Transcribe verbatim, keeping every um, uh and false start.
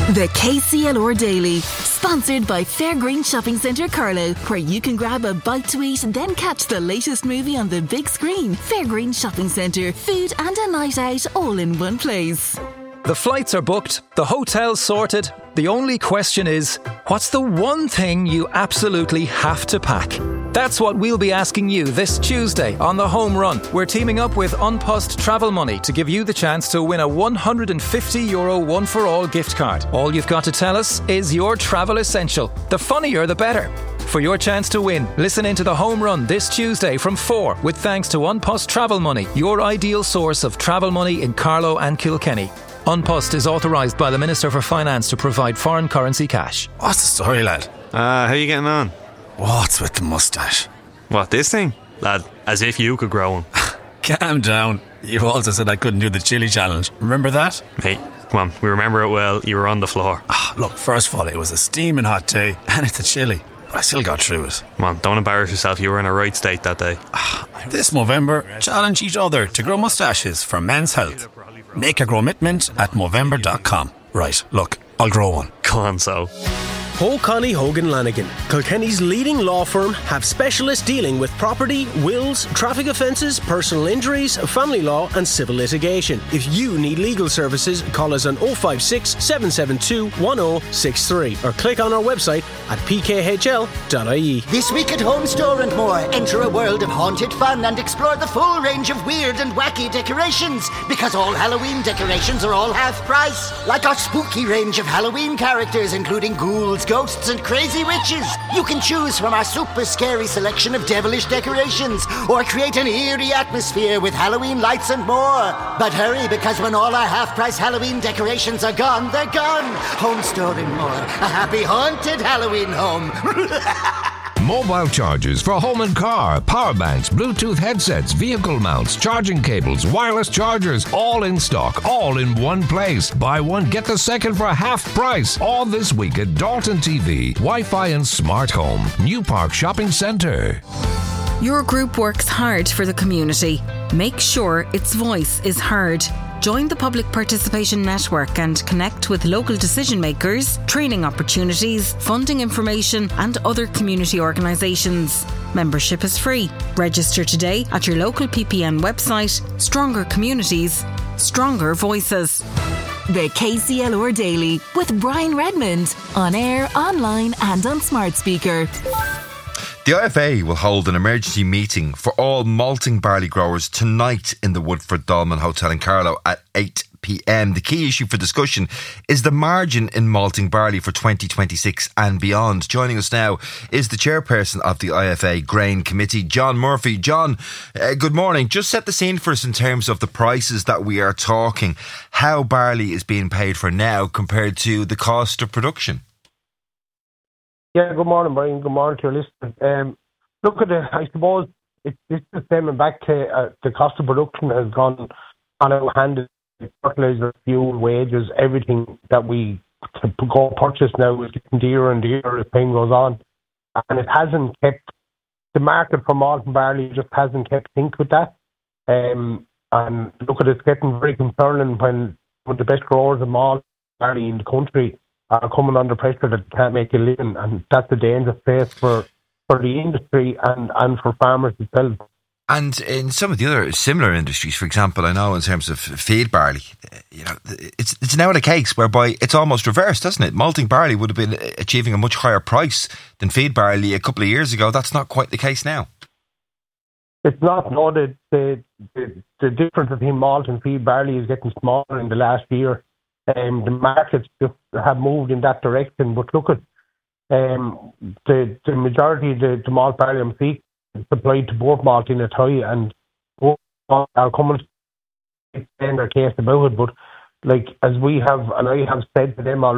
The K C L R Daily, sponsored by Fairgreen Shopping Centre Carlow, where you can grab a bite to eat and then catch the latest movie on the big screen. Fairgreen Shopping Centre, food and a night out all in one place. The flights are booked, the hotel's sorted. The only question is, what's the one thing you absolutely have to pack? That's what we'll be asking you this Tuesday on The Home Run. We're teaming up with Unpost Travel Money to give you the chance to win a one hundred fifty euro one-for-all gift card. All you've got to tell us is your travel essential. The funnier the better. For your chance to win, listen into The Home Run this Tuesday from four with thanks to Unpost Travel Money, your ideal source of travel money in Carlow and Kilkenny. Unpost is authorised by the Minister for Finance to provide foreign currency cash. What's the story, lad? Uh, how you getting on? What's with the moustache? What, this thing? Lad, as if you could grow one. Calm down. You also said I couldn't do the chili challenge. Remember that? Mate, come on, we remember it well. You were on the floor. Ah, look, first of all, it was a steaming hot day, and it's a chili. But I still got through it. Come on, don't embarrass yourself. You were in a right state that day. Ah, this Movember, challenge each other to grow moustaches for men's health. Make a commitment at Movember dot com. Right, look, I'll grow one. Go on, so. O'Connell Hogan Lanigan, Kilkenny's leading law firm, have specialists dealing with property, wills, traffic offences, personal injuries, family law and civil litigation. If you need legal services, call us on oh five six, seven seven two, one oh six three or click on our website at p k h l dot i e. This week at Home Store and More, enter a world of haunted fun and explore the full range of weird and wacky decorations, because all Halloween decorations are all half price. Like our spooky range of Halloween characters, including ghouls, ghosts and crazy witches. You can choose from our super scary selection of devilish decorations or create an eerie atmosphere with Halloween lights and more. But hurry, because when all our half-price Halloween decorations are gone, they're gone. Home Store and More, a happy haunted Halloween home. Mobile chargers for home and car, power banks, Bluetooth headsets, vehicle mounts, charging cables, wireless chargers, all in stock, all in one place. Buy one, get the second for half price. All this week at Dalton T V, Wi-Fi and Smart Home, New Park Shopping Centre. Your group works hard for the community. Make sure its voice is heard. Join the Public Participation Network and connect with local decision makers, training opportunities, funding information and other community organisations. Membership is free. Register today at your local P P N website. Stronger communities, stronger voices. The K C L R Daily with Brian Redmond, on air, online and on smart speaker. The I F A will hold an emergency meeting for all malting barley growers tonight in the Woodford Dolman Hotel in Carlow at eight p.m. The key issue for discussion is the margin in malting barley for twenty twenty-six and beyond. Joining us now is the chairperson of the I F A Grain Committee, John Murphy. John, uh, good morning. Just set the scene for us in terms of the prices that we are talking, how barley is being paid for now compared to the cost of production. Yeah, good morning, Brian. Good morning to your listeners. Um, look at it, I suppose it, this is stemming back to uh, the cost of production has gone on our hand. Fertiliser, fuel, wages, everything that we to go purchase now is getting dearer and dearer as time goes on. And it hasn't kept, the market for malt and barley just hasn't kept sync with that. Um, and look at it, it's getting very concerning when, when the best growers of malt and barley in the country are coming under pressure that they can't make a living, and that's a danger face for, for the industry and, and for farmers themselves. And in some of the other similar industries, for example, I know in terms of feed barley, you know, it's it's now a case whereby it's almost reversed, doesn't it? Malting barley would have been achieving a much higher price than feed barley a couple of years ago. That's not quite the case now. It's not. No, the the the, the difference between malt and feed barley is getting smaller in the last year. Um, the markets just have moved in that direction. But look at um, the the majority of the, the malt barley I'm seeing is supplied to both malt in Athy, and both are coming to extend their case about it. But like as we have, and I have said to them already,